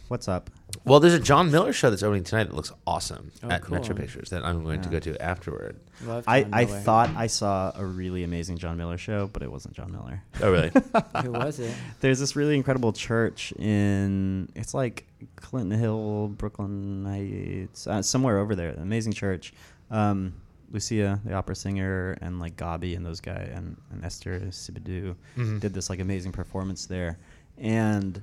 what's up? Well, there's a John Miller show that's opening tonight that looks awesome at cool. Metro Pictures that I'm going to go to afterward. Love John I Miller. thought I saw a really amazing John Miller show, but it wasn't John Miller. Oh, really? Who was it? There's this really incredible church it's like Clinton Hill, Brooklyn Heights, somewhere over there. An amazing church. Lucia, the opera singer, and like Gabi and those guys, and Esther Sibidou did this like amazing performance there. And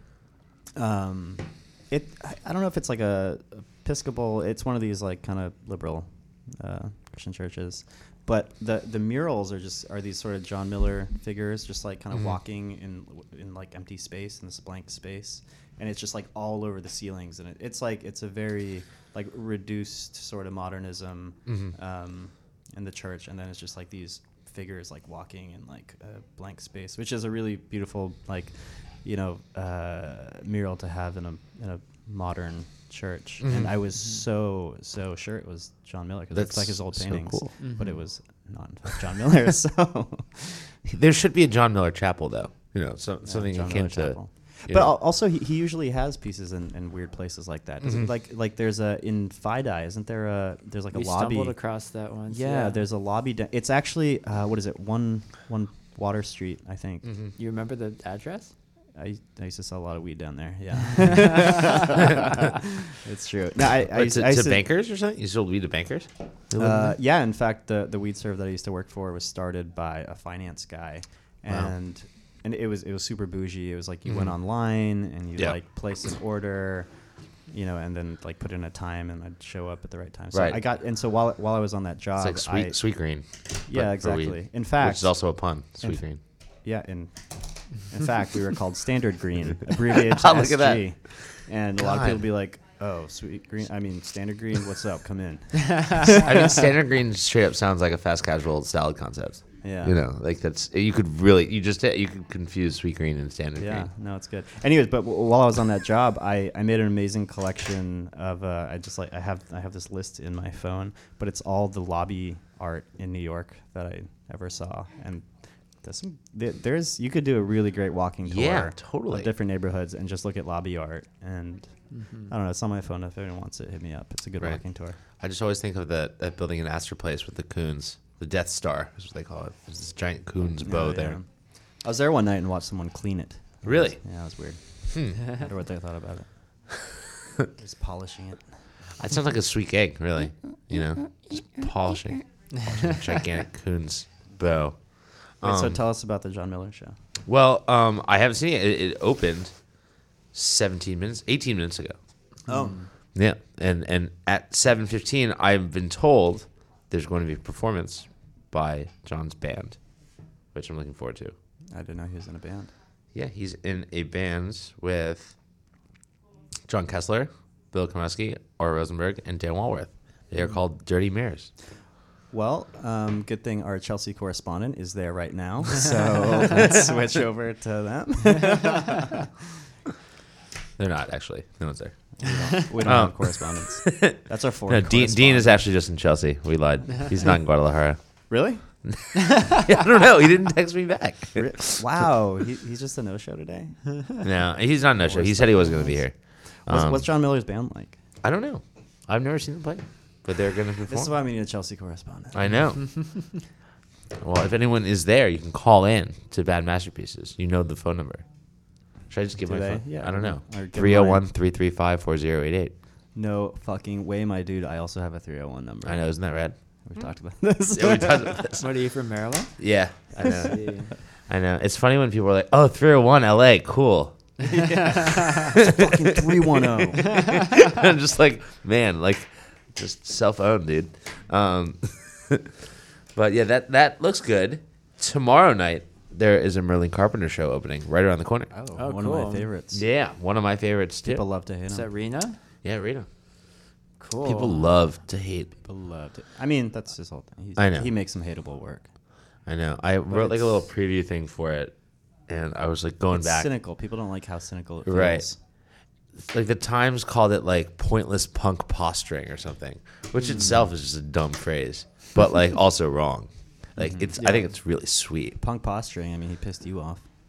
I don't know if it's like a Episcopal. It's one of these like kind of liberal Christian churches, but the murals are these sort of John Miller figures, just like kind of walking in like empty space, in this blank space, and it's just like all over the ceilings, and it's a very like reduced sort of modernism in the church, and then it's just like these figures like walking in like a blank space, which is a really beautiful like mural to have in a modern church. And I was so sure it was John Miller because it's like his old so paintings, cool. but it was not in fact John Miller. So There should be a John Miller chapel, though. Something John akin Miller to. Chapel. But also he usually has pieces in weird places like that. Like there's in FIDI, isn't there there's like We a lobby. stumbled across that once. Yeah, there's a lobby. It's actually what is it? One Water Street, I think. You remember the address? I used to sell a lot of weed down there. Yeah, it's true. No, I used to to bankers or something? You sold weed to bankers? yeah, in fact, the weed serve that I used to work for was started by a finance guy, and it was super bougie. It was like you went online and you like placed an order, and then like put in a time and I'd show up at the right time. So Right. so while I was on that job, It's like sweet green. yeah, but for weed, exactly. In fact, which is also a pun. Sweet green. yeah, in fact, we were called Standard Green, abbreviated Oh, to look SG. at that. And a lot of God. people be like, "Oh, sweet green. I mean, Standard Green. What's up? Come in." I mean, standard green straight up sounds like a fast casual salad concept. Yeah. Like that's you could really you could confuse sweet green and standard Yeah, green. no, it's good. Anyways, but while I was on that job, I made an amazing collection of I have this list in my phone, but it's all the lobby art in New York that I ever saw, and you could do a really great walking tour Yeah, totally. of different neighborhoods and just look at lobby art, and I don't know, it's on my phone. If anyone wants it, hit me up. It's a good Right. walking tour. I just always think of that building in Astor Place with the coons, the Death Star is what they call it. There's this giant coons bow Oh, there. yeah. I was there one night and watched someone clean it. Really? Yeah, it was weird. I wonder what they thought about it. Just polishing it. That sounds like a sweet egg, really. Just polishing a gigantic coons bow. Wait, so tell us about the John Miller show. Well, I haven't seen it. It opened 18 minutes ago. Oh. Yeah, and at 7:15, I've been told there's going to be a performance by John's band, which I'm looking forward to. I didn't know he was in a band. Yeah, he's in a band with John Kessler, Bill Komeski, Ora Rosenberg, and Dan Walworth. They are called Dirty Mirrors. Well, good thing our Chelsea correspondent is there right now, so let's switch over to them. They're not, actually. No one's there. We don't have correspondence. That's our fourth. No, Dean is actually just in Chelsea. We lied. He's not in Guadalajara. Really? I don't know. He didn't text me back. Wow, he's just a no-show today. No, he's not no show. He said he wasn't going to be here. What's John Miller's band like? I don't know. I've never seen them play, but they're going to perform. This is why we need a Chelsea correspondent. I know. Well, if anyone is there, you can call in to Bad Masterpieces. You know the phone number. Should I just give Do my they? phone? Yeah. I don't know. Or give mine. 301-335-4088. No fucking way, my dude. I also have a 301 number. I know, isn't that rad? We've talked about this. Yeah, we talked about this. What are you from Maryland? Yeah, I know. See. I know. It's funny when people are like, "Oh, 301 LA, cool." Fucking 310. I'm just like, man, like, just self-owned, dude. But yeah, that looks good. Tomorrow night there is a Merlin Carpenter show opening right around the corner. Oh, one cool. of my favorites. Yeah, one of my favorites too. People love to hate Is him. that Rena? Yeah, Rita. Cool. People love to hate. People love to. I mean, that's his whole thing. I know. He makes some hateable work. I know. I wrote like a little preview thing for it, and I was like going It's back. cynical. People don't like how cynical it feels. Right. Like the Times called it like pointless punk posturing or something, which itself is just a dumb phrase, but like also wrong. Like it's, I think it's really sweet. Punk posturing. I mean, he pissed you off.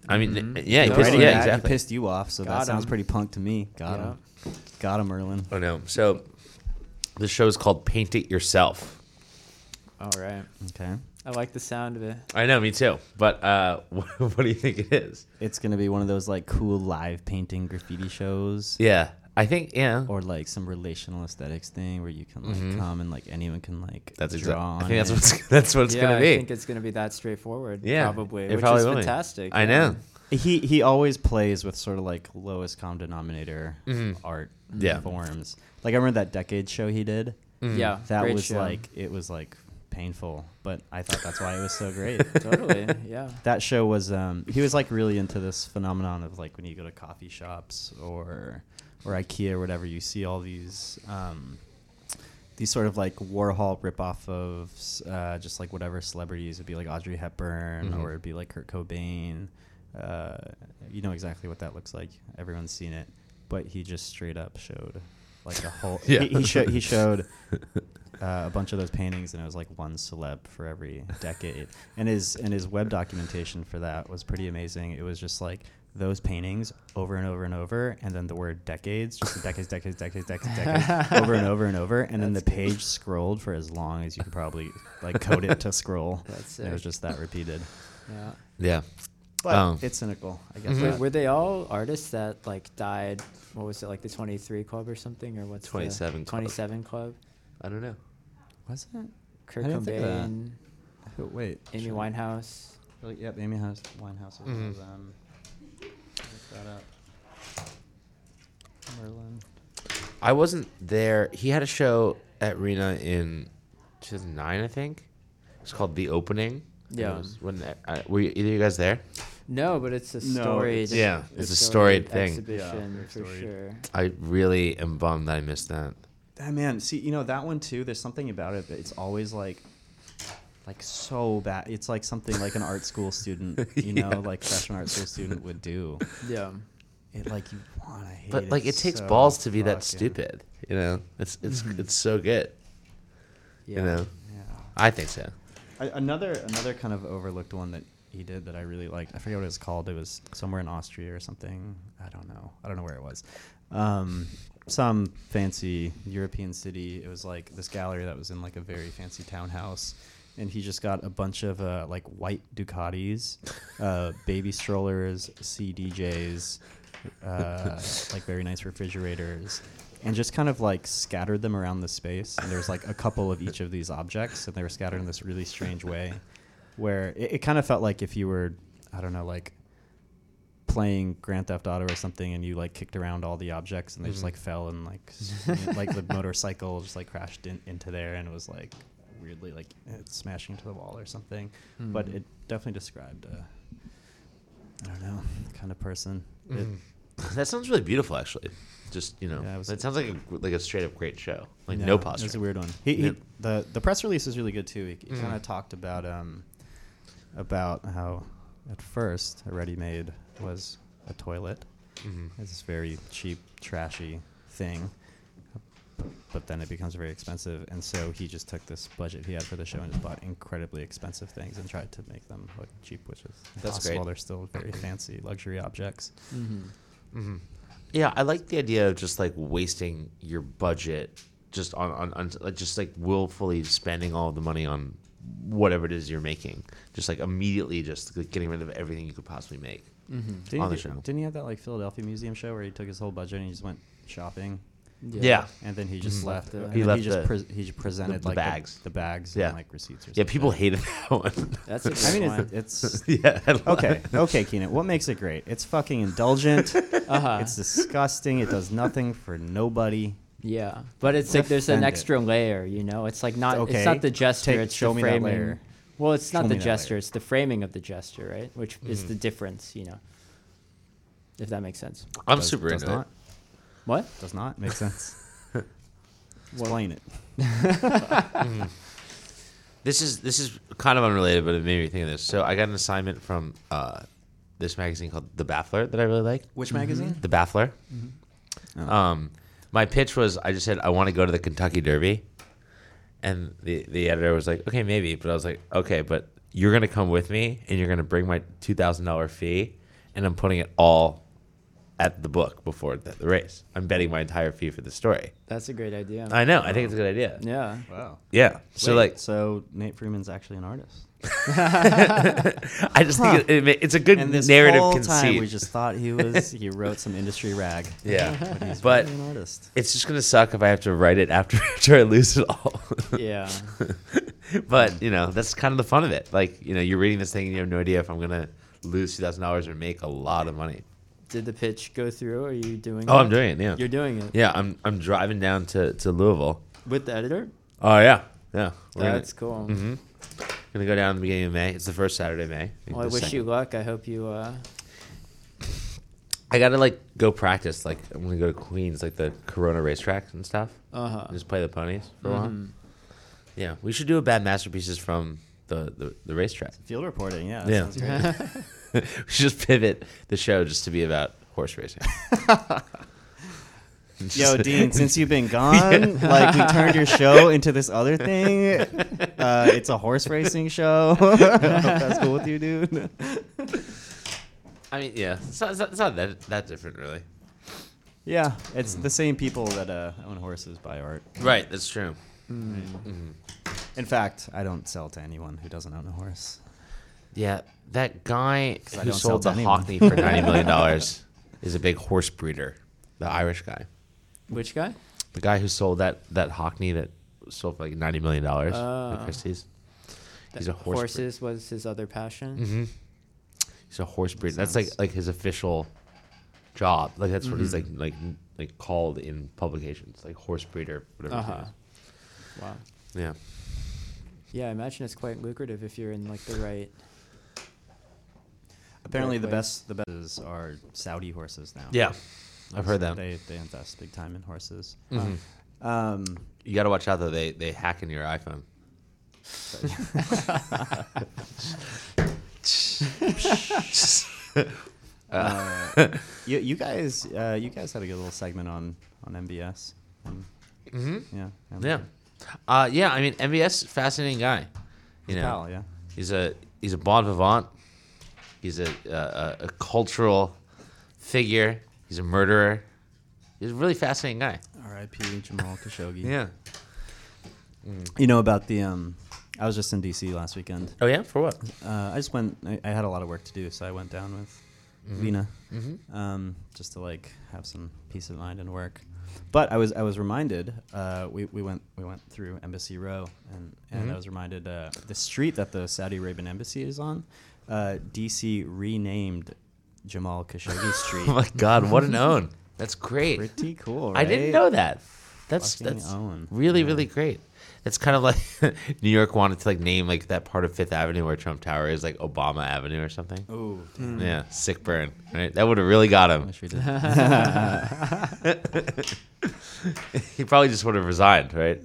I mean, Mhm. yeah, he No, pissed, right, yeah, yeah, He exactly. pissed you off, so Got that sounds him. pretty punk to me. Got him. Got him, Merlin. Oh no. So the show is called Paint It Yourself. All right. Okay. I like the sound of it. I know, me too. But what do you think it is? It's gonna be one of those like cool live painting graffiti shows. Yeah, I think Or like some relational aesthetics thing where you can like Mhm. come and like anyone can like That's draw exactly. on I think it. that's what it's Yeah, gonna be. I think it's gonna be that straightforward. Yeah, Probably. it Which probably is will be. fantastic. I yeah. know. He always plays with sort of like lowest common denominator Mhm. art Yeah. forms. Like I remember that Decade show he did. Mhm. Yeah. That great was show. like it was like painful, but I thought that's why it was so great. Totally. Yeah. That show was he was like really into this phenomenon of like when you go to coffee shops or IKEA or whatever, you see all these sort of like Warhol ripoff of just like whatever celebrities. It'd be like Audrey Hepburn Mhm. or it'd be like Kurt Cobain. You know exactly what that looks like. Everyone's seen it, but he just straight up showed like a whole. Yeah. He showed a bunch of those paintings, and it was like one celeb for every decade. And his web documentation for that was pretty amazing. It was just like those paintings over and over and over, and then the word decades, just the decades, over and over and over, and then the page scrolled for as long as you could probably like code it to scroll. That's And it was sick. just that repeated. Yeah. Yeah. But it's cynical, I guess. Mhm. Wait, were they all artists that like died? What was it, like the 23 Club or something, or what's 27 the Club. 27 Club? I don't know. Was it? Kurt I didn't think of that. Cobain, Oh, wait. Amy should- Winehouse. Yep, Amy Winehouse. Mhm. Was, look that up. Merlin. I wasn't there. He had a show at Rena in 2009, I think. It's called The Opening. And it Yeah. was when were either of you guys there? No, but it's a No, storied. it's- Yeah, it's a storied thing. Exhibition Yeah, for very sure. I really am bummed that I missed that. Ah, man, see, that one too. There's something about it that it's always like so bad. It's like something like an art school student, Yeah. like freshman art school student would do. Yeah. It like you want to hate But like it takes so balls to be that fucking- stupid. It's so good. Yeah. You know, Yeah. I think so. Another kind of overlooked one that he did that I really liked. I forget what it was called. It was somewhere in Austria or something. I don't know where it was. Some fancy European city. It was like this gallery that was in like a very fancy townhouse, and he just got a bunch of like white Ducatis, baby strollers, CDJs, like very nice refrigerators, and just kind of like scattered them around the space. And there's like a couple of each of these objects, and they were scattered in this really strange way, where it kind of felt like if you were, I don't know, like playing Grand Theft Auto or something, and you like kicked around all the objects, and they just Mhm. like fell and like like the motorcycle just like crashed into there, and it was like weirdly like smashing into the wall or something. But Mhm. it definitely described I don't know, the kind of person. Mhm. That sounds really beautiful, actually. Just Yeah, it was- that sounds like a straight up great show. Like Yeah, no It was posture. a weird one. Yeah. The press release is really good too. He Mhm. kind of talked about how at first a Ready Made was a toilet. Mhm. It's this very cheap, trashy thing. But then it becomes very expensive, and so he just took this budget he had for the show and just bought incredibly expensive things and tried to make them look cheap, which is That's impossible. great. They're still very fancy luxury objects. Mm-hmm. Mhm. Yeah, I like the idea of just like wasting your budget just on like, just like willfully spending all the money on whatever it is you're making. Just like immediately just like, getting rid of everything you could possibly make. Mm-hmm. On the show. Didn't he have that like Philadelphia Museum show where he took his whole budget and he just went shopping? Yeah. And then he just Mhm. left. He And then left he just the- he presented the like bags. the bags, Yeah. and like receipts. Or Yeah, something. people hated that one. That's a I good mean, one. it's Yeah. okay, Keenan. What makes it great? It's fucking indulgent. Uh-huh. It's disgusting. It does nothing for nobody. Yeah, but it's like there's an Defend it. extra layer, It's like not Okay. it's not the gesture, it's show the me that framing. layer. Well, it's Show not me the that gesture, layer. it's the framing of the gesture, right? Which is Mhm. the difference, If that makes sense. I'm Does- super does into not, What? Does not make sense. Explain it. it. Mhm. This is kind of unrelated, but it made me think of this. So I got an assignment from this magazine called The Baffler that I really like. Which Mhm. magazine? The Baffler. Oh. My pitch was I just said I want to go to the Kentucky Derby, and the editor was like, okay, maybe, but I was like, okay, but you're gonna come with me and you're gonna bring my $2,000 fee, and I'm putting it all at the book before the race. I'm betting my entire fee for the story. That's a great idea. I know. I think it's a good idea. Yeah. Wow. Yeah. So So Nate Freeman's actually an artist. I just think it's a good And this narrative whole conceit. time we just thought he wrote some industry rag. Yeah. But he's But really an artist. it's just gonna suck if I have to write it after I lose it all. Yeah. But that's kind of the fun of it. Like you're reading this thing and you have no idea if I'm gonna lose $2,000 or make a lot of money. Did the pitch go through? Are you doing it? Oh, I'm doing it. Yeah. You're doing it? Yeah, I'm driving down to Louisville. With the editor? Oh yeah. We're That's cool. Mm-hmm. Gonna go down at the beginning of May. It's the first Saturday of May. Well, I wish you luck. I hope you... I gotta go practice. I'm gonna go to Queens, the Corona racetrack and stuff. Uh-huh. And just play the ponies for a while. Mhm. Yeah, we should do a bad masterpieces from the racetrack. Field reporting, yeah. That Yeah. sounds great. We should just pivot the show just to be about horse racing. Yo, Dean, since you've been gone, we turned your show into this other thing. It's a horse racing show. I hope that's cool with you, dude. I mean, yeah, it's not that different, really. Yeah, it's the same people that own horses buy art. Right, that's true. In fact, I don't sell to anyone who doesn't own a horse. Yeah, that guy 'Cause I who don't sold sell the to anyone. Hockney for $90 million is a big horse breeder, the Irish guy. Which guy? The guy who sold that Hockney that sold for $90 million at Christie's. He's a horse breeder. Horses was his other passion. Mm-hmm. He's a horse breeder. That's Sounds- like his official job. That's what he's Mm-hmm. like called in publications, like horse breeder, whatever. Uh-huh. It Wow. is. Yeah. Yeah, I imagine it's quite lucrative if you're in the right... Apparently, the Place. best are Saudi horses now. Yeah, I've heard that. They invest big time in horses. Mhm. You got to watch out though. They hack into your iPhone. You guys had a good little segment on MBS. Mm-hmm. Yeah. Yeah. I mean, MBS, fascinating guy. Pal, yeah. He's a bon vivant. He's a cultural figure. He's a murderer. He's a really fascinating guy. R.I.P. Jamal Khashoggi. Yeah. You know about the I was just in D.C. last weekend. Oh yeah, for what? I just went. I had a lot of work to do, so I went down with Lena, Mm-hmm. just to have some peace of mind and work. But I was reminded. We went through Embassy Row, and I was reminded the street that the Saudi Arabian embassy is on. D.C. renamed Jamal Khashoggi Street. Oh my God, what an own! That's great. Pretty cool, right? I didn't know that. That's Fucking own. really Yeah. really great. That's kind of like New York wanted to name that part of Fifth Avenue where Trump Tower is Obama Avenue or something. Oh, Yeah, sick burn. Right, that would have really got him. wish we did. He probably just would have resigned, right?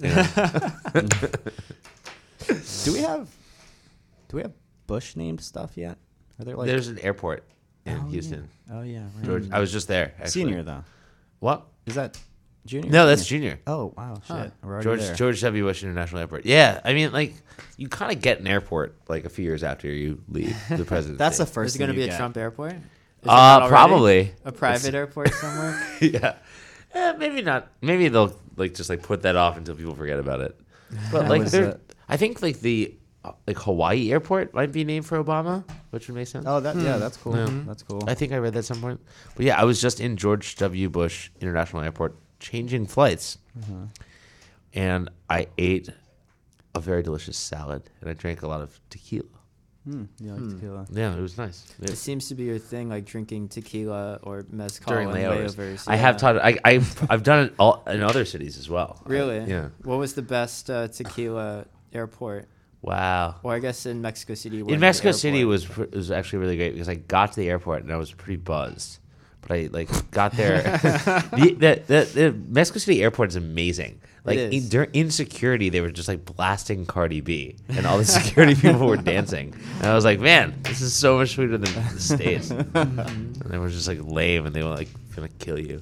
Do we have Bush named stuff yet? Are there There's an airport in Oh, Houston. Yeah. Oh yeah, right. George, I was just there. Actually. Senior though. What? Is that junior? No, that's junior. Oh wow, shit. Huh. We're already there. George W. Bush International Airport. Yeah, I mean, you kind of get an airport a few years after you leave the presidency. That's the first. Is it going to thing be you a get. Trump airport? Is it not already? Probably. A private airport somewhere? Yeah. Maybe not. Maybe they'll just put that off until people forget about it. But That was, I think the Hawaii airport might be named for Obama, which would make sense. Oh, that's cool. Yeah. That's cool. I think I read that at some point. But yeah, I was just in George W. Bush International Airport changing flights, and I ate a very delicious salad, and I drank a lot of tequila. You like tequila? Yeah, it was nice. It seems to be your thing, drinking tequila or mezcal During and layovers. layovers. I have taught. I've done it all in other cities as well. Really? Yeah. What was the best tequila airport? Wow. Or I guess in Mexico City. you were In the Mexico City airport. was actually really great because I got to the airport and I was pretty buzzed, but I got there. the Mexico City airport is amazing. It is. In security, they were just blasting Cardi B, and all the security people were dancing. And I was like, man, this is so much sweeter than the States. And they were just lame, and they were gonna kill you.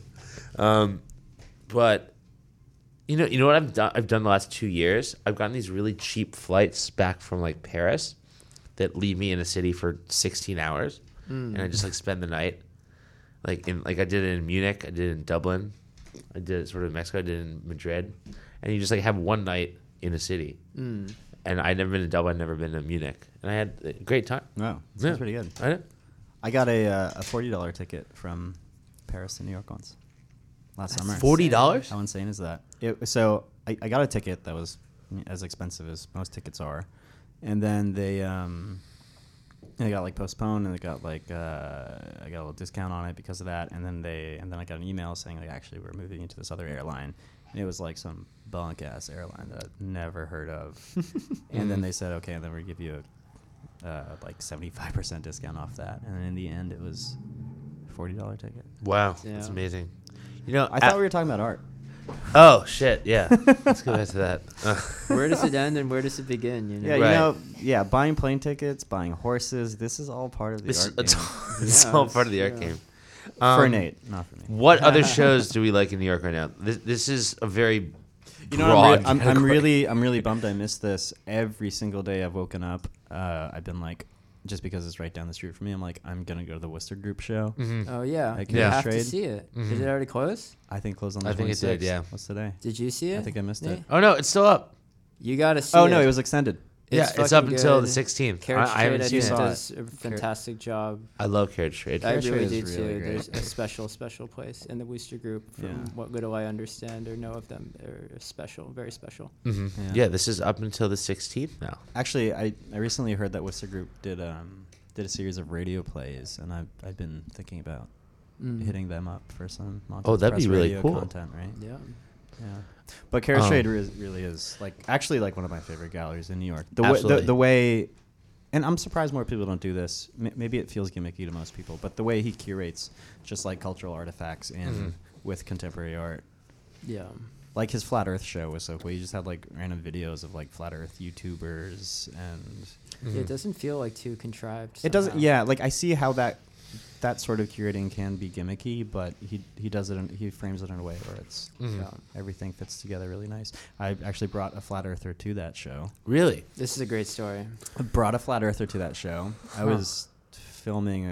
But you know what I've done the last 2 years? I've gotten these really cheap flights back from Paris that leave me in a city for 16 hours. and I just like spend the night. Like I did it in Munich, I did it in Dublin, I did it sort of in Mexico, I did it in Madrid, and you just like have one night in a city. And I'd never been to Dublin, I'd never been to Munich, and I had a great time. Wow, Yeah. sounds pretty good. I did. I got a $40 ticket from Paris to New York once last summer. $40? How insane is that? So I got a ticket that was as expensive as most tickets are, and then they got like postponed, and they got like I got a little discount on it because of that, and then I got an email saying like actually we're moving into this other airline, and it was like some bunk ass airline that I'd never heard of, and then they said okay, and then we give you a like 75% discount off that, and then in the end it was $40 ticket. Wow, Yeah. that's amazing. You know, I thought we were talking about art. Oh shit! Yeah, let's go back to that. Where does it end and where does it begin? You know? Yeah, Right. buying plane tickets, buying horses. This is all part of the art game. It's Yeah, all part of the art yeah. game. For Nate, not for me. What other shows do we like in New York right now? This is a very You know, broad I'm category. really bummed I missed this. Every single day I've woken up, I've been like, just because it's right down the street from me, I'm like, I'm gonna go to the Worcester Group show. Oh yeah, Like, you yeah. have to Trade. see it. Is Mhm. it already closed? I think closed on the I think it 26th. did, yeah. What's today? Did you see it? I think I missed it. Nate? Oh no, it's still up. You gotta see Oh it. no, it was extended. Yeah, it's up fucking until good. the 16th. Carriage I haven't Trade, I seen think, it. does a fantastic job. I love Carriage Trade. I Carriage really Trade do is too. really great. There's a special place in the Worcester Group. From Yeah. what little I understand or know of them, they're special, very special. hmm Yeah. Yeah, this is up until the 16th now. Actually, I recently heard that Worcester Group did a series of radio plays, and I've been thinking about hitting them up for some Montauk Oh, that'd be Press really radio cool. content, right? Yeah. Yeah, but Carriage Trade Um, really is like actually like one of my favorite galleries in New York. The Absolutely. way, and I'm surprised more people don't do this. Maybe it feels gimmicky to most people, but the way he curates just like cultural artifacts in with contemporary art, Yeah. like his Flat Earth show was so cool. He just had like random videos of like Flat Earth YouTubers, and It doesn't feel like too contrived. it doesn't. somehow. Yeah, like I see how that sort of curating can be gimmicky, but he does it. He frames it in a way where it's Mhm. everything fits together really nice. I actually brought a flat earther to that show. Really? This is a great story. I brought a flat earther to that show. I was filming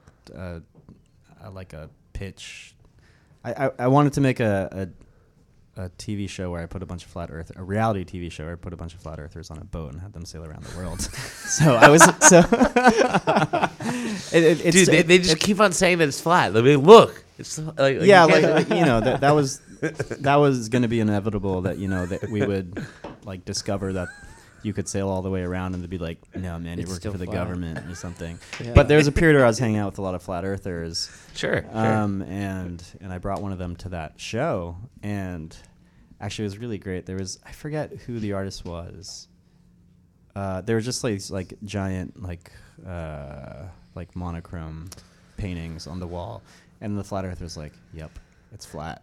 a like a pitch. I wanted to make a TV show where I put a reality TV show where I put a bunch of flat earthers on a boat and had them sail around the world. So I was Dude, they just keep on saying that it's flat. They'll be like, look. It's like yeah, you can't- like you know that was going to be inevitable that that we would like discover that you could sail all the way around and they'd be like, no man, you're It's working still for the flat. government or something. Yeah. But there was a period where I was hanging out with a lot of flat earthers. Sure. And I brought one of them to that show, and actually it was really great. There was, I forget who the artist was. They were just like giant like monochrome paintings on the wall, and the flat earther was like, "Yep, it's flat."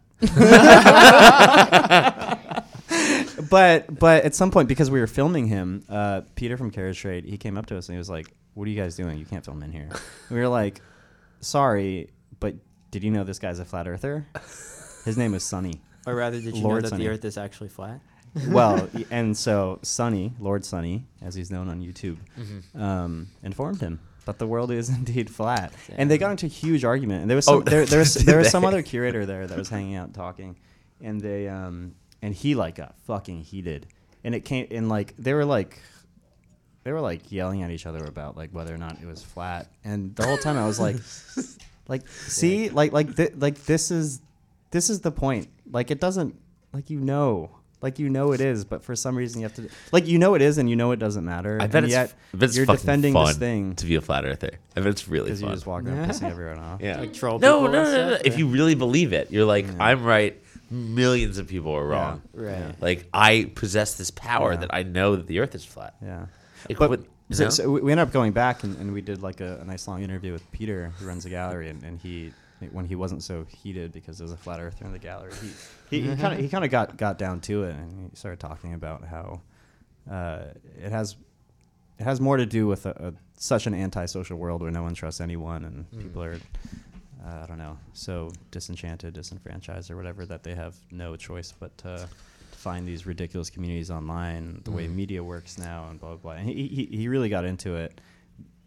But at some point, because we were filming him, Peter from Carriage Trade, he came up to us and he was like, "What are you guys doing? You can't film in here." And we were like, "Sorry, but did you know this guy's a flat earther? His name is Sonny." Or rather, did you Lord know that Sonny. the Earth is actually flat? Well, and so Sonny, Lord Sonny, as he's known on YouTube, informed him that the world is indeed flat. And they got into a huge argument. And there was some, there was some other curator there that was hanging out talking, and they and he like got fucking heated. And it came in like they were like yelling at each other about like whether or not it was flat. And the whole time I was like, see, this is the point. Like it doesn't like it is, but for some reason you have to it is, and it doesn't matter. I bet and yet it's you're fucking defending fun this thing to be a flat earther. I bet it's really because you fun. just walk around pissing everyone off. Yeah. Like troll no. people and stuff? If you really believe it, you're like, Yeah. I'm right. Millions of people are wrong. Right. Yeah. Like I possess this power Yeah. that I know that the Earth is flat. Yeah. Like, But what- you so, know? so we ended up going back and we did like a nice long interview with Peter, who runs the gallery, and he, when he wasn't so heated because there was a flat earther in the gallery, he kind of got down to it, and he started talking about how it has more to do with such an antisocial world where no one trusts anyone, and people are I don't know, so disenchanted, disenfranchised, or whatever, that they have no choice but to find these ridiculous communities online, the way media works now, and blah blah blah. And he really got into it,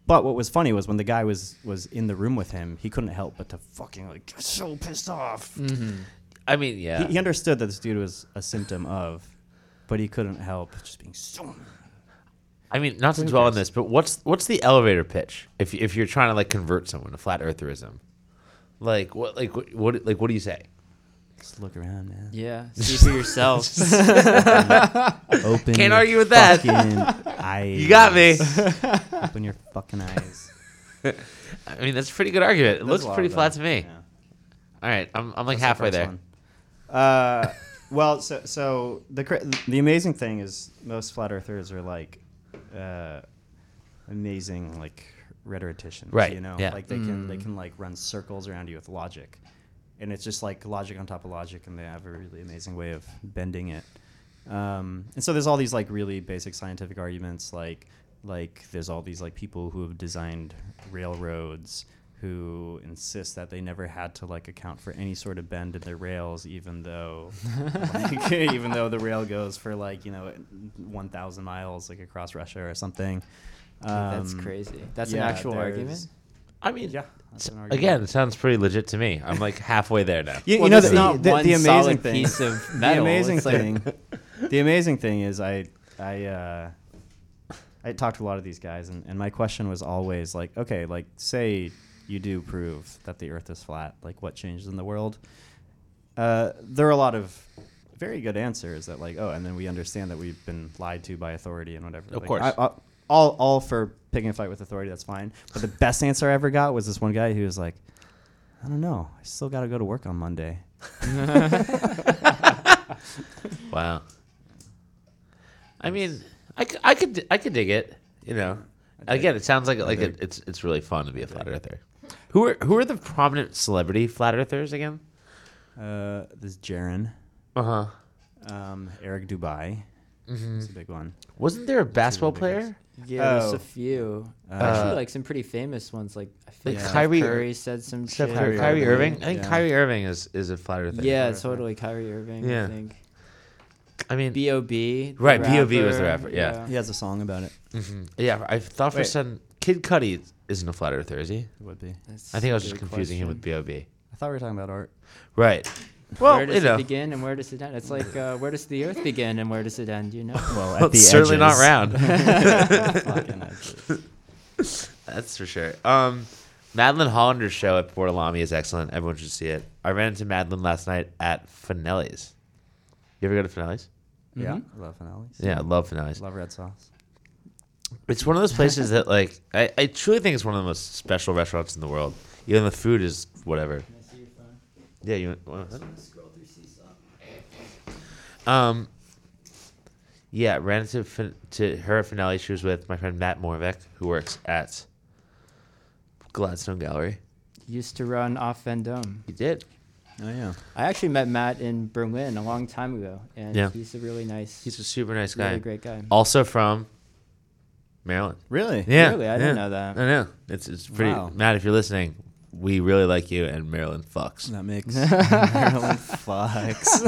But what was funny was when the guy was in the room with him, he couldn't help but to fucking like get so pissed off. I mean, yeah. He understood that this dude was a symptom of, but he couldn't help just being so. I mean, not to dwell on this, but what's the elevator pitch if you're trying to like convert someone to flat eartherism? Like what do you say? Just look around, man. Yeah, see for yourself. Open. Can't your argue with that. fucking eyes. You got me. Open your fucking eyes. I mean, that's a pretty good argument. It looks pretty flat to me. Yeah. All right, I'm like That's halfway the there. first one. Well, so the amazing thing is most flat earthers are like amazing like rhetoricians, Right, You know, yeah. like they can like run circles around you with logic, and it's just like logic on top of logic, and they have a really amazing way of bending it. And so there's all these like really basic scientific arguments, like there's all these like people who have designed railroads who insist that they never had to like account for any sort of bend in their rails, even though even though the rail goes for like 1,000 miles like across Russia or something. That's crazy. That's an yeah, actual there's- argument. I mean, Yeah, that's an argument. again, it sounds pretty legit to me. I'm like halfway there now. You Well, know that's not the one amazing solid thing. piece of metal. The amazing It's like- thing. The amazing thing is I talked to a lot of these guys, and my question was always like, okay, like say you do prove that the Earth is flat, like what changes in the world? There are a lot of very good answers that like, oh, and then we understand that we've been lied to by authority and whatever. Of Like, course. all for picking a fight with authority. That's fine. But the best answer I ever got was this one guy who was like, I don't know, I still got to go to work on Monday. Wow. I mean, I could dig it. You know, again, it sounds like it's really fun to be a flat earther. Who are the prominent celebrity flat earthers again? This Jaron, Uh huh. Eric Dubai. That's a big one. Wasn't there a basketball big player? Yeah, there's Oh. a few. Uh, Actually, like some pretty famous ones. Like I feel Like like Kyrie- Curry said some shit. Kyrie Irving. I think Yeah. Kyrie Irving is a flat earther. Yeah, totally. Kyrie Irving. Yeah. I think. I mean, B.O.B. the Right, B.O.B. was the rapper, rapper, yeah. He has a song about it. yeah. I thought for a Wait. second Kid Cudi isn't a flat earther, is he? It would be. That's I think I a was just good confusing him question. with B.O.B. I thought we were talking about art. Right. Well, Where does you know, it begin and where does it end? It's like where does the Earth begin and where does it end? You know. Well, well, it's certainly not round. Fucking edges. That's for sure. Madeline Hollander's show at Port Alami is excellent. Everyone should see it. I ran into Madeline last night at Finelli's. You ever go to Finelli's? Yeah, Mhm. I love finales. Yeah, I love Finelli's. Love red sauce. It's one of those places that, like, I truly think it's one of the most special restaurants in the world. Even the food is whatever. Yeah, you want yeah, ran to her finale. She was with my friend Matt Morvek, who works at Gladstone Gallery. Used to run off Vendôme. He did. Oh yeah. I actually met Matt in Berlin a long time ago, and Yeah. he's a really nice, He's a super nice guy. really great guy. Also from Maryland. Really? Yeah, Really? I didn't yeah. know that. I know. It's pretty. Wow. Matt, if you're listening, we really like you, and Maryland fucks. That makes Maryland fucks.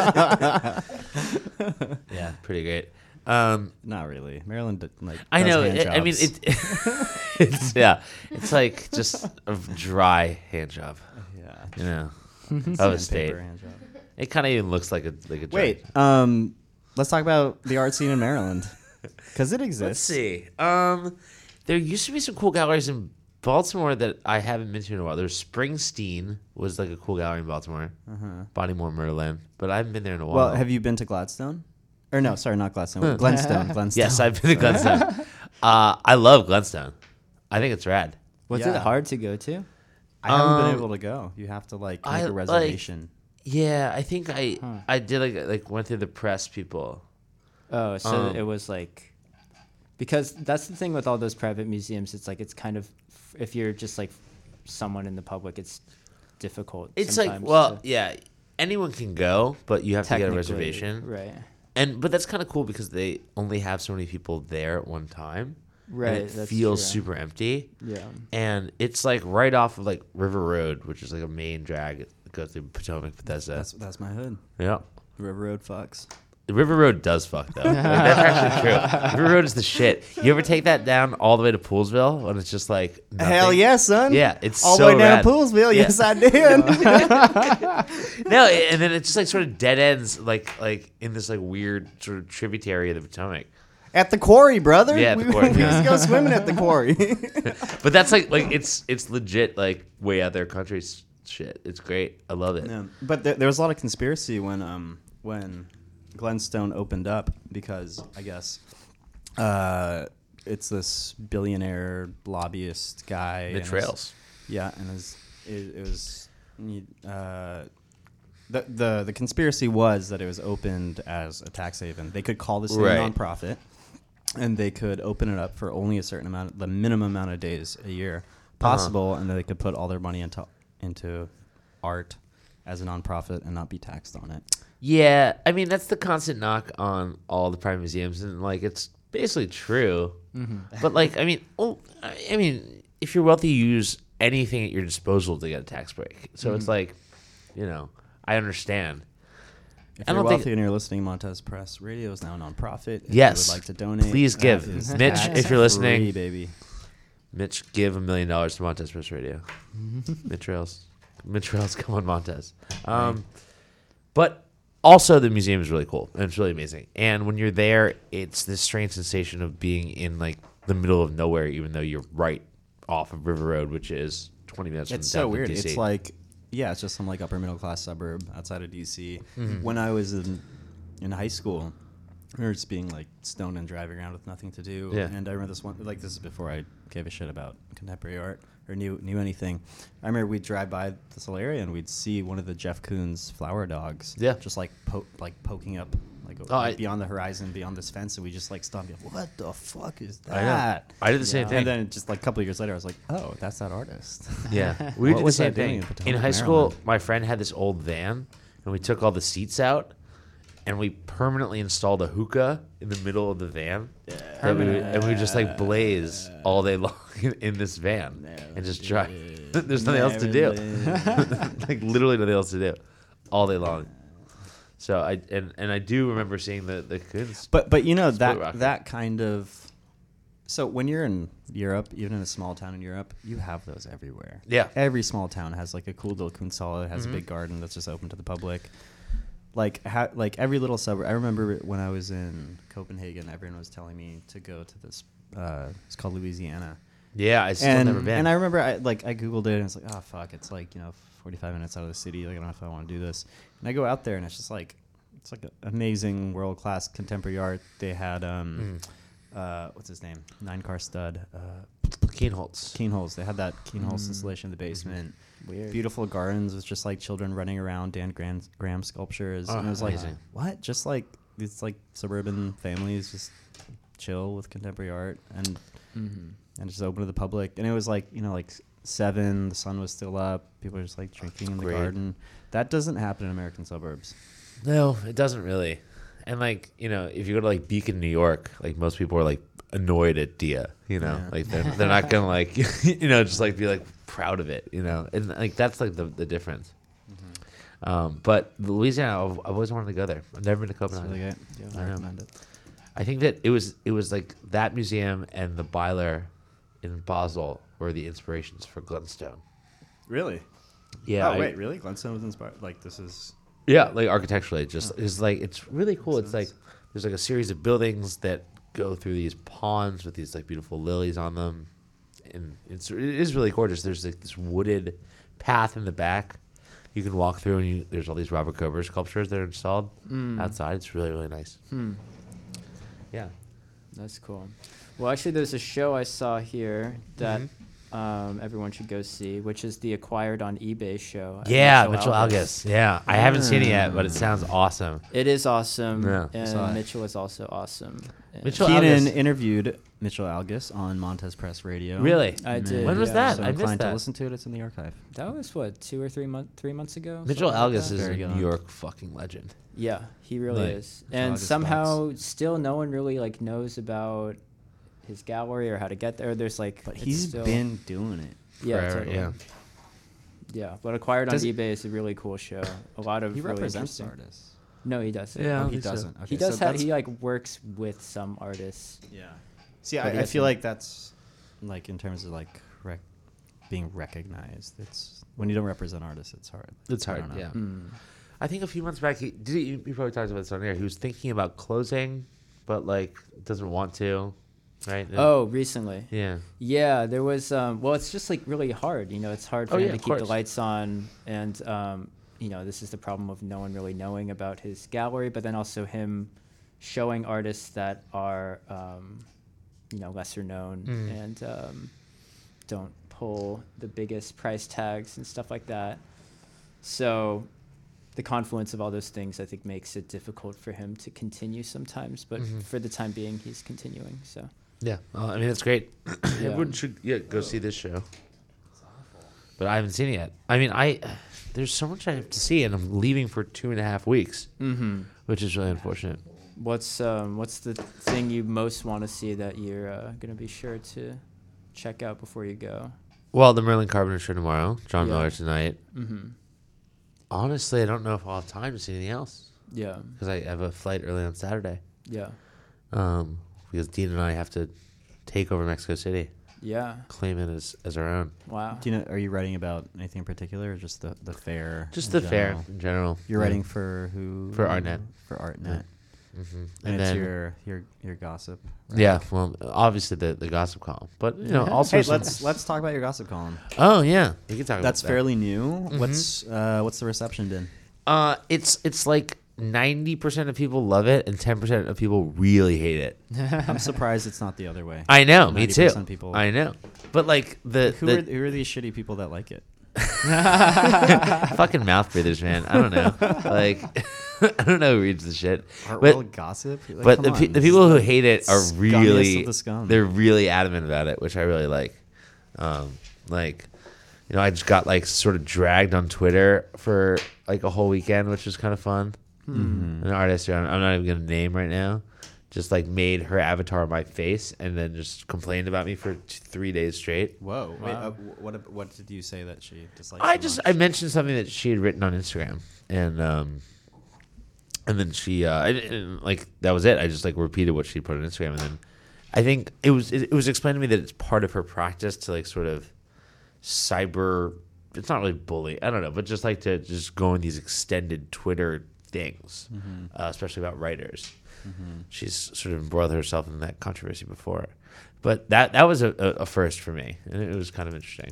Yeah, pretty great. Not really. Maryland like. I does know. hand I mean, jobs. it's yeah. It's like just a dry hand job. Yeah. You know, of a Sandpaper state. hand job. It kind of even looks like a Wait. job. Let's talk about the art scene in Maryland, because it exists. Let's see. There used to be some cool galleries in Baltimore that I haven't been to in a while. There's Springsteen was like a cool gallery in Baltimore. Bodymore, Merlin, but I haven't been there in a while. Well, have you been to Gladstone? Or no, sorry, not Gladstone. Glenstone. Glenstone. Yes, I've been to Glenstone. I love Glenstone. I think it's rad. Was Yeah. it hard to go to? I haven't been able to go. You have to like make I, a like- reservation. Yeah, I think I did like went through the press people. Oh, so Um, it was like, because that's the thing with all those private museums. It's like it's kind of, if you're just like someone in the public, it's difficult. It's like, sometimes well, to- yeah, anyone can go, but you have to get a technically, reservation. right? But that's kind of cool because they only have so many people there at one time. Right, And it that's feels true. super empty. Yeah. And it's like right off of like River Road, which is like a main drag that goes through Potomac, Bethesda. That's my hood. Yeah. River Road fucks. River Road does fuck though. Like, that's actually true. River Road is the shit. You ever take that down all the way to Poolsville when it's just like nothing? Hell yeah, son. Yeah, it's all so the way down rad. to Poolsville. Yeah. Yes, I did. No, and then it just like sort of dead ends like in this like weird sort of tributary of the Potomac. At the quarry, brother. Yeah, at the we, quarry, we yeah. used to go swimming at the quarry. But that's like it's legit like way out there country shit. It's great. I love it. Yeah. But there was a lot of conspiracy when Glenstone opened up because I guess it's this billionaire lobbyist guy. Mitch Rails. Yeah, and it was the conspiracy was that it was opened as a tax haven. They could call this Right. a nonprofit, and they could open it up for only a certain amount, the minimum amount of days a year possible, and then they could put all their money into art as a nonprofit and not be taxed on it. Yeah, I mean that's the constant knock on all the private museums, and like it's basically true. But like, I mean, if you're wealthy, you use anything at your disposal to get a tax break. So it's like, I understand. If I you're don't think- wealthy and you're listening, Montez Press Radio is now a nonprofit. If Yes. you would like to donate, Please that give. is Mitch, tax if you're listening. free, baby. Mitch, give $1 million to Montez Press Radio. Mitch Rails, come on, Montez. But also, the museum is really cool and it's really amazing. And when you're there, it's this strange sensation of being in like the middle of nowhere, even though you're right off of River Road, which is 20 minutes. It's from so downtown weird. DC. It's like, yeah, it's just some like upper middle class suburb outside of DC. Mm-hmm. When I was in high school, we were just being like stoned and driving around with nothing to do. Yeah. And I remember this one, like this is before I gave a shit about contemporary art or knew anything. I remember we'd drive by this whole area and we'd see one of the Jeff Koons flower dogs. Yeah. Just like poking up beyond the horizon, beyond this fence, and we just like stopped. Like, what the fuck is I know. that? I did the same thing. And then just like a couple of years later, I was like, oh, that's that artist. Yeah, we What did the was same I doing thing. in In Potomac, high school, Maryland? my friend had this old van, and we took all the seats out, and we permanently installed a hookah in the middle of the van, and we would just like blaze all day long in this van and just drive. There's nothing else to do, like literally nothing else to do, all day long. So I do remember seeing the kids. But you know Split rocket. that kind of. So when you're in Europe, even in a small town in Europe, you have those everywhere. Yeah. Every small town has like a cool little Kunsthalle. It has a big garden that's just open to the public. Like every little suburb. I remember when I was in Copenhagen, everyone was telling me to go to this. It's called Louisiana. Yeah, I still never been. And I remember I googled it and it's like, oh fuck, it's like 45 minutes out of the city. Like I don't know if I want to do this. And I go out there and it's just like it's like amazing world class contemporary art. They had what's his name? 9-car stud. Keenholz. Keenholz. They had that Keenholz installation in the basement. Weird. Beautiful gardens with just like children running around, Dan Graham sculptures. And it was like, amazing. what? Just like these like suburban families just chill with contemporary art and just open to the public. And it was like, like 7, the sun was still up. People were just like drinking in the Great. garden. That doesn't happen in American suburbs. No, it doesn't really. And like, if you go to like Beacon, New York, like most people are like annoyed at Dia, Yeah. like they're not gonna like, just like be like proud of it, and like that's like the difference. But Louisiana, I've always wanted to go there. I've never been to It's Copenhagen. really good. I I know. recommend it. I think that it was like that museum and the Byler in Basel were the inspirations for Glenstone. Really? Yeah. Oh, wait, really? Glenstone was inspired? Like, this is... Yeah, like architecturally, just it's like it's really cool. It's like there's like a series of buildings that go through these ponds with these like beautiful lilies on them, and it is really gorgeous. There's like this wooded path in the back you can walk through, and there's all these Robert Kober sculptures that are installed outside. It's really nice. Yeah. That's cool. Well, actually, there's a show I saw here that everyone should go see, which is the Acquired on eBay show. at Yeah, Mitchell Algus. Yeah, I haven't seen it yet, but it sounds awesome. It is awesome, Yeah. Saw and it. Mitchell is also awesome. And Mitchell Keenan Algus. interviewed Mitchell Algus on Montez Press Radio. Really? I did. When was yeah. that? So I I'm missed inclined that. to listen to it. It's in the archive. That was what 2 or 3 months ago. Mitchell something like Algus that? is a Very good. New York fucking legend. Yeah, he really Like, is. Mitchell And Algus somehow, still, no one really like knows about his gallery or how to get there. There's like, But it's he's still, been doing it. yeah, Forever, totally. yeah. Yeah, but Acquired on Does- eBay is a really cool show. A lot of He really represents interesting. artists. No, he doesn't. Yeah. I Oh, don't he think so. doesn't. Okay, He does so have. that's- He like works with some artists. Yeah. See, But he I feel doesn't- like that's like in terms of like being recognized. It's when you don't represent artists, it's hard. It's I hard. don't know. Yeah. Mm. I think a few months back, he probably talked about this on air. He was thinking about closing, but like doesn't want to, right? And- Oh, recently. yeah. Yeah, there was. Well, it's just like really hard. You know, it's hard for Oh, him yeah, to of keep the course. lights on, and you know, this is the problem of no one really knowing about his gallery, but then also him showing artists that are, you know, lesser known and don't pull the biggest price tags and stuff like that. So the confluence of all those things, I think, makes it difficult for him to continue sometimes. But for the time being, he's continuing. So Yeah. I mean, it's great. Yeah. Everyone should go see this show. But I haven't seen it yet. I mean, there's so much I have to see, and I'm leaving for 2.5 weeks, which is really unfortunate. what's the thing you most want to see that you're gonna be sure to check out before you go? Well, the Merlin Carpenter show tomorrow, John Yeah. Miller tonight. Mm-hmm. Honestly, I don't know if I'll have time to see anything else Yeah. because I have a flight early on Saturday. Yeah. Because Dean and I have to take over Mexico City, Yeah. claim it as our own. Wow. Do you know? Are you writing about anything in particular, or just the fair? Just in the fair general? in general. You're Yeah. writing for who? For Artnet. For Artnet. Mm-hmm. And it's your gossip. right? Yeah, well, obviously the gossip column, but you know, also Hey, some- let's talk about your gossip column. Oh yeah, you can talk That's about that. fairly new. What's the reception been? It's like 90% of people love it and 10% of people really hate it. I'm surprised it's not the other way. I know, me too. 90% people- I know, but like Who are these shitty people that like it? fucking mouth breathers, man. I don't know. Like, I don't know who reads the shit. Art But- world gossip. Like, But come the, on, the this people is who the hate it are scummiest really of the scum. they're really adamant about it, which I really like. Like, you know, I just got like sort of dragged on Twitter for like a whole weekend, which was kind of fun. An artist who I'm not even gonna name right now, just like made her avatar my face and then just complained about me for 3 days straight. Whoa. Wait, Wow. what did you say that she disliked? I so just much? I mentioned something that she had written on Instagram, and then she and, like that was it. I just like repeated what she put on Instagram, and then I think it was explained to me that it's part of her practice to like sort of cyber. It's not really bully. I don't know, but just like to just go in these extended Twitter things, especially about writers. She's sort of embroiled herself in that controversy before, but that was a first for me, and it was kind of interesting.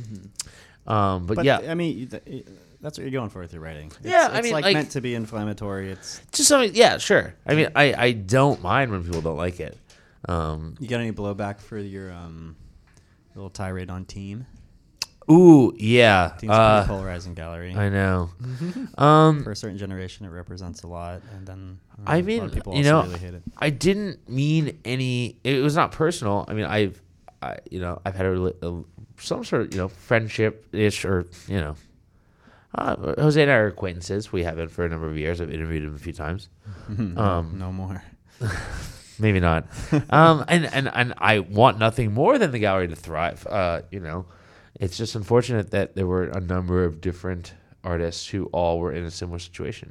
But yeah, I mean, that's what you're going for with your writing. Yeah, I it's mean, like like- meant to be inflammatory. It's just something. Yeah, sure. I mean, I don't mind when people don't like it. you got any blowback for your little tirade on Team? Ooh, yeah. Team's a pretty polarizing gallery. I know. For a certain generation, it represents a lot, and then I a mean, lot of people you also know, really hate it. I didn't mean any. It was not personal. I mean, I've had some sort of friendship ish, or Jose and I are acquaintances. We have been for a number of years. I've interviewed him a few times. No more. Maybe not. And I want nothing more than the gallery to thrive. It's just unfortunate that there were a number of different artists who all were in a similar situation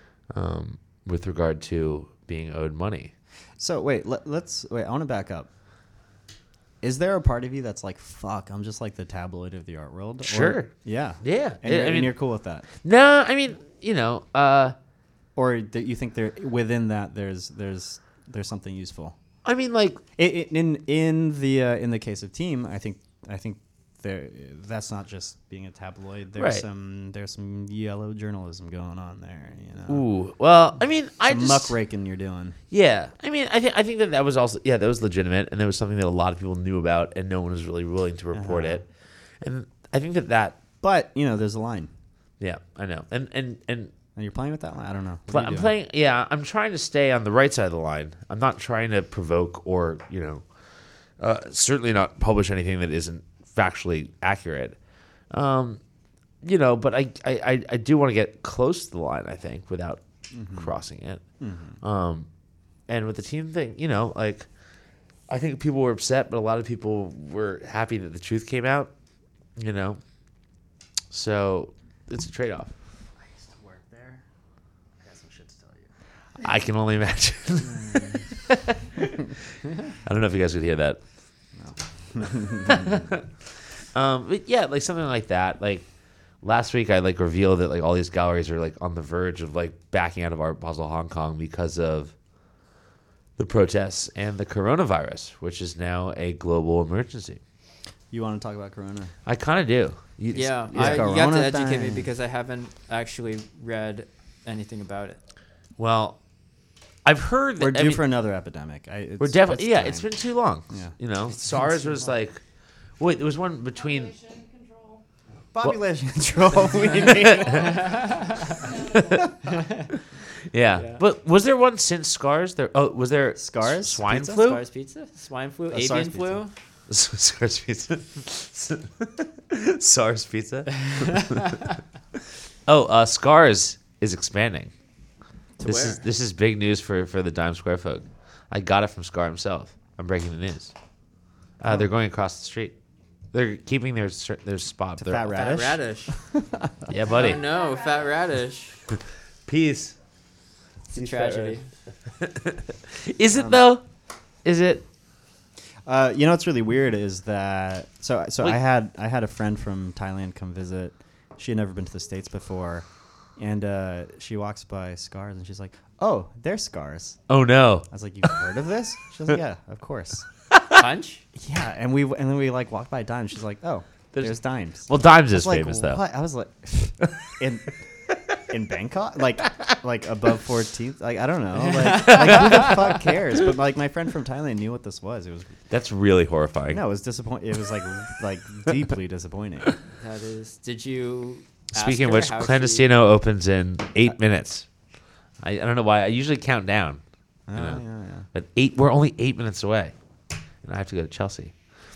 with regard to being owed money. So wait, let's wait. I want to back up. Is there a part of you that's like, fuck, I'm just like the tabloid of the art world? Or- Sure. yeah. Yeah. And, I mean, you're cool with that? no, I mean, Or that you think there within that there's something useful? I mean, like, In the case of Team, I think that's not just being a tabloid. There's Right. some yellow journalism going on there. ooh, well, I mean, I Some just muckraking you're doing. Yeah, I mean, I think that was also that was legitimate, and that was something that a lot of people knew about, and no one was really willing to report it. And I think that But there's a line, yeah, I know, and and you're playing with that line. I don't know. What are you I'm doing? playing. Yeah, I'm trying to stay on the right side of the line. I'm not trying to provoke or certainly not publish anything that isn't factually accurate. But I do want to get close to the line, I think, without crossing it. And with the Team thing, like, I think people were upset, but a lot of people were happy that the truth came out. So it's a trade-off. I used to work there. I got some shit to tell you. I can only imagine. I don't know if you guys could hear that. But yeah, like something like that. Like last week, I like revealed that like all these galleries are like on the verge of like backing out of Art Basel Hong Kong because of the protests and the coronavirus, which is now a global emergency. You want to talk about Corona? I kind of do. Yeah, It's you got Corona to educate me time. because I haven't actually read anything about it. Well, I've heard that We're due for another epidemic. we're definitely time. It's been too long. Yeah. You know, SARS was like. Wait, there was one between. Population control. We need. Yeah. But was there one since SCARS? Was there SCARS? Swine Pizza? flu? SARS pizza, swine flu, avian SARS flu. SARS pizza. SARS pizza. SCARS is expanding. This is big news for the Dime Square folk. I got it from Scar himself. I'm breaking the news. They're going across the street. They're keeping their spot. To Fat Fat Radish? radish. Yeah, buddy. Oh no, fat radish. Peace. It's a tragedy. Is it though? Is it? You know what's really weird is that so Wait. I had a friend from Thailand come visit. She had never been to the States before, and she walks by SCARS and she's like, "Oh, they're SCARS." Oh no. I was like, "You've heard of this?" She was like, "Yeah, of course." Punch. Yeah, and then we like walked by Dimes. She's like, "Oh, there's Dimes." Well, Dimes I is was like, famous though. what? I was like, in Bangkok, like above 14th. Like I don't know, like who the fuck cares? But like my friend from Thailand knew what this was. It was That's really horrifying. no, it was disappointing. It was like deeply disappointing. That is. Did you? ask Speaking of her which, how she- Clandestino opens in 8 minutes. I don't know why. I usually count down. Oh, know. yeah. But we're only 8 minutes away. And I have to go to Chelsea.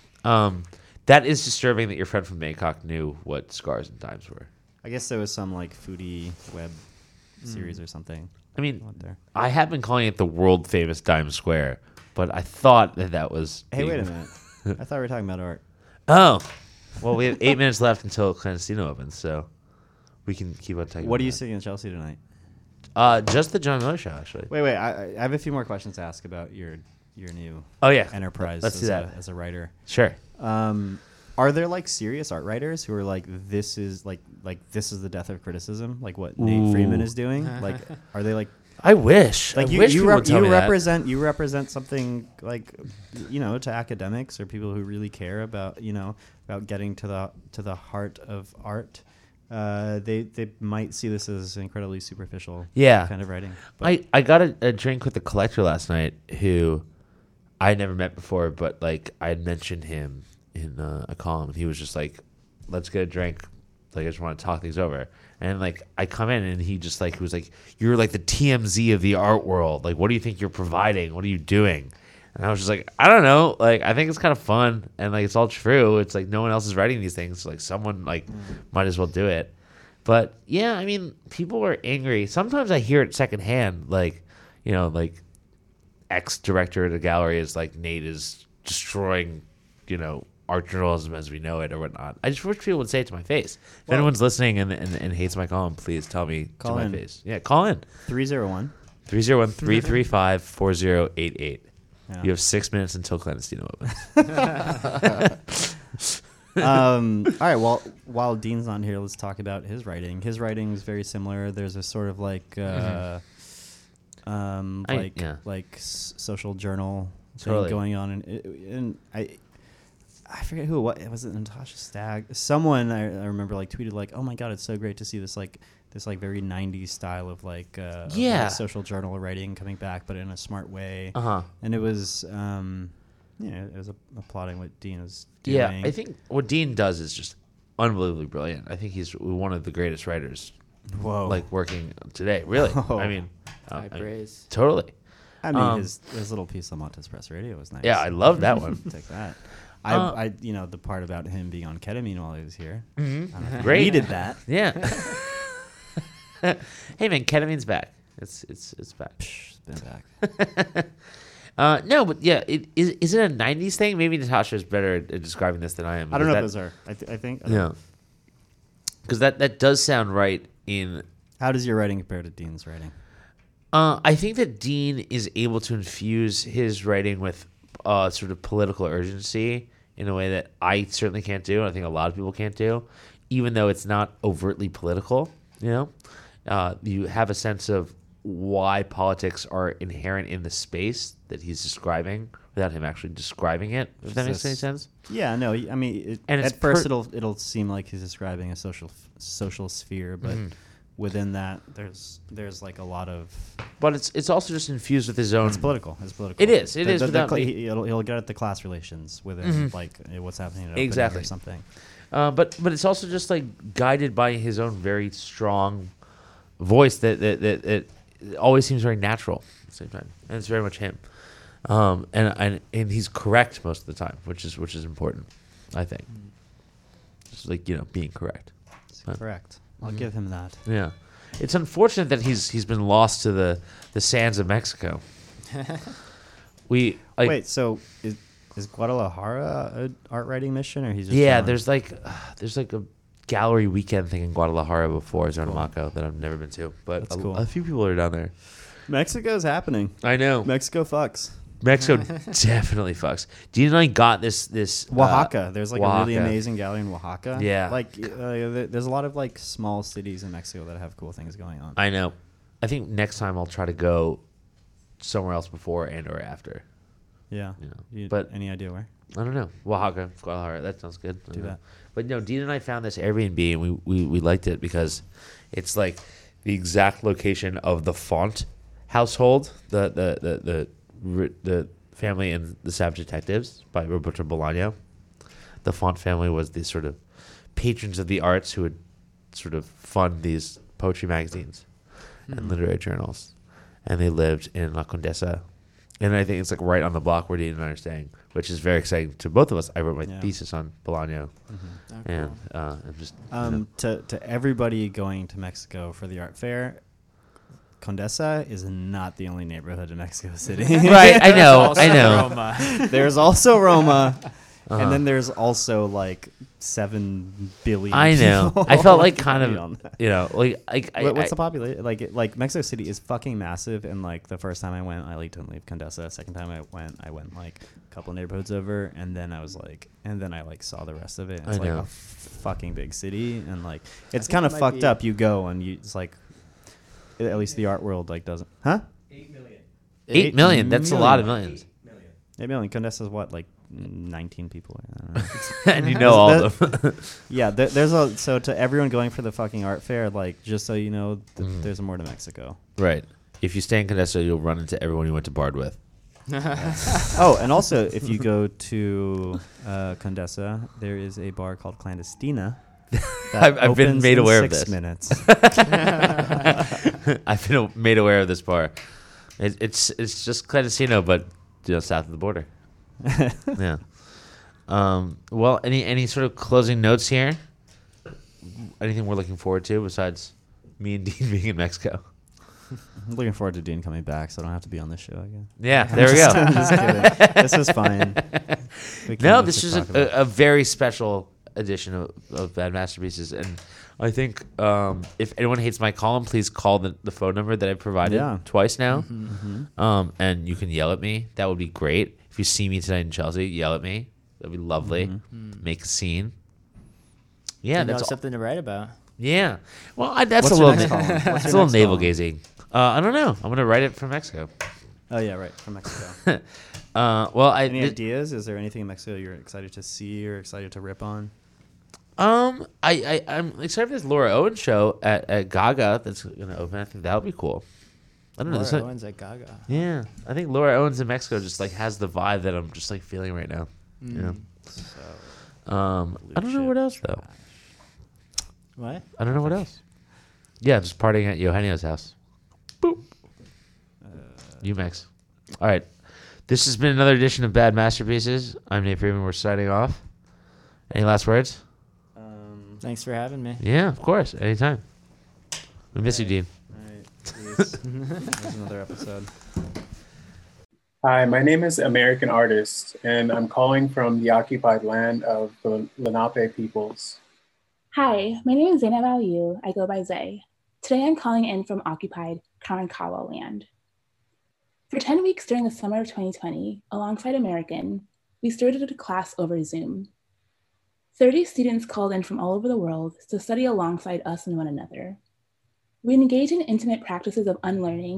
That is disturbing that your friend from Bangkok knew what SCARS and Dimes were. I guess there was some like foodie web series or something. I mean, out there. I have been calling it the world famous Dimes Square, but I thought that was. Hey, wait a being- minute. I thought we were talking about art. Oh. Well, we have 8 minutes left until Clandestino opens, so we can keep on talking What are about you that. seeing in Chelsea tonight? Just the John Miller show, actually. Wait. I have a few more questions to ask about your new Oh, yeah. enterprise Let's do that. as a writer. Sure. Are there like serious art writers who are like this is this is the death of criticism, like what Ooh. Nate Freeman is doing? Like, are they like I wish. like I you wish you, people rep- would tell you me that. represent something like to academics or people who really care about about getting to the heart of art. They might see this as incredibly superficial Yeah. kind of writing. But I got a drink with a collector last night who I had never met before, but like I had mentioned him in a column, and he was just like, "Let's get a drink. Like I just want to talk things over." And like I come in, and he just like he was like, "You're like the TMZ of the art world. Like, what do you think you're providing? What are you doing?" And I was just like, "I don't know. Like, I think it's kind of fun, and like it's all true. It's like no one else is writing these things. So, like someone like might as well do it." But yeah, I mean, people are angry. Sometimes I hear it secondhand, like like ex-director of the gallery is like Nate is destroying, art journalism as we know it or whatnot. I just wish people would say it to my face. If Well- anyone's listening and hates my column, please tell me Call to in. my face. Yeah, call in. 301. 301-335-4088. Yeah. You have 6 minutes until Clandestino opens. All right. Well, while Dean's on here, let's talk about his writing. His writing is very similar. There's a sort of like, social journal thing Totally. going on, and I forget who it was. Was it Natasha Stagg? Someone I remember like tweeted like, "Oh my god, it's so great to see this very 90s style of like social journal writing coming back, but in a smart way." Uh-huh. And it was it was applauding what Dean was doing. Yeah, I think what Dean does is just unbelievably brilliant. I think he's one of the greatest writers Whoa. like working today. Really. Oh. I mean, High praise. totally. I mean, Um, his little piece on Montes Press Radio was nice. Yeah, I love that one. Take that. Uh, The part about him being on ketamine while he was here. I don't know if Great. he needed that. Yeah. Hey man, ketamine's back. It's back. Psh, it's been back. No, but yeah, is it a '90s thing? Maybe Natasha is better at describing this than I am. I don't know because if those are. I think. Yeah. Because that does sound right in. How does your writing compare to Dean's writing? I think that Dean is able to infuse his writing with sort of political urgency in a way that I certainly can't do, and I think a lot of people can't do, even though it's not overtly political. You have a sense of why politics are inherent in the space that he's describing without him actually describing it. If that makes any sense. Yeah, no, I mean, at first it'll seem like he's describing a social sphere, but within that, there's like a lot of. But it's also just infused with his own. It's political. It is. It is. He'll get at the class relations within like what's happening at Opening or something. But it's also just like guided by his own very strong voice that always seems very natural at the same time, and it's very much him. And he's correct most of the time, which is important, I think. Just like being correct. Correct. I'll give him that. Yeah, it's unfortunate that he's been lost to the sands of Mexico. Wait, so is Guadalajara an art writing mission, or he's just there's like a gallery weekend thing in Guadalajara before Zonamaco that I've never been to, but cool. A few people are down there. Mexico's happening. I know. Mexico fucks. Mexico definitely fucks. Dean and I got this Oaxaca. There's like Oaxaca. a really amazing gallery in Oaxaca. Yeah. Like there's a lot of like small cities in Mexico that have cool things going on. I know. I think next time I'll try to go somewhere else before and or after. Yeah. But any idea where? I don't know. Oaxaca, Guadalajara. That sounds good. Do that. But no, Dean and I found this Airbnb and we liked it because it's like the exact location of the Font household, the family in The Savage Detectives by Roberto Bolaño. The Font family was the sort of patrons of the arts who would sort of fund these poetry magazines and literary journals. And they lived in La Condesa. And I think it's like right on the block where Dean and I are staying, which is very exciting to both of us. I wrote my thesis on Bolaño. And I'm just... To everybody going to Mexico for the art fair, Condesa is not the only neighborhood in Mexico City. Right, I know. Roma. There's also Roma, and then there's also like 7 billion. I know. People. I felt like kind of, what's the population? Like Mexico City is fucking massive, and like the first time I went, I like didn't leave Condesa. Second time I went like a couple neighborhoods over, and then I saw the rest of it. It's like a fucking big city, and like it's kind of fucked up. You go and it's like. At least the art world like doesn't. Huh? 8 million. 8 million. That's a lot of millions. 8 million. 8 million. Condesa's what, like 19 people? I don't know. And you know all of them. Yeah. So to everyone going for the fucking art fair, like just so you know, there's more to Mexico. Right. If you stay in Condesa, you'll run into everyone you went to Bard with. Oh, and also if you go to Condesa, there is a bar called Clandestina. I've been made aware of this. 6 minutes. I've been made aware of this bar. It's just Clandestino, but south of the border. Yeah. Well, any sort of closing notes here? Anything we're looking forward to besides me and Dean being in Mexico? I'm looking forward to Dean coming back, so I don't have to be on this show again. Yeah, there we go. I'm just kidding. This is fine. No, this is a very special edition of Bad Masterpieces, and I think if anyone hates my column, please call the phone number that I provided twice now. And you can yell at me. That would be great. If you see me tonight in Chelsea, yell at me. That'd be lovely. Make a scene. Yeah, that's something to write about. Yeah. Well, that's What's a your little next column? What's it's your a little next navel column? gazing. I don't know. I'm gonna write it from Mexico. Oh yeah, right, from Mexico. Well, Any ideas? Is there anything in Mexico you're excited to see or excited to rip on? I'm excited for this Laura Owen show at Gaga that's gonna open. I think that would be cool. I don't know. Laura Owens at Gaga. Yeah, I think Laura Owens in Mexico just like has the vibe that I'm just like feeling right now. You know. I don't know what else though. What? I don't know what else. Yeah, just partying at Eugenio's house. Boop. UMax. All right. This has been another edition of Bad Masterpieces. I'm Nate Freeman. We're signing off. Any last words? Thanks for having me. Yeah, of course. Anytime. We miss you, Dean. All right, please. There's another episode. Hi, my name is American Artist, and I'm calling from the occupied land of the Lenape peoples. Hi, my name is Zainab Aliyu. I go by Zay. Today I'm calling in from occupied Karankawa land. For 10 weeks during the summer of 2020, alongside American, we started a class over Zoom. 30 students called in from all over the world to study alongside us and one another. We engage in intimate practices of unlearning